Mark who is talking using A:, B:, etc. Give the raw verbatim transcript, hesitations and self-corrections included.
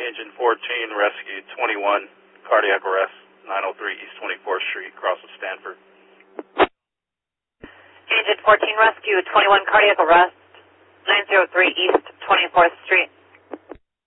A: Agent fourteen, rescue twenty-one, cardiac arrest, nine oh three East twenty-fourth Street, across of Stanford.
B: Agent fourteen, rescue twenty-one, cardiac arrest, nine oh three East twenty-fourth Street.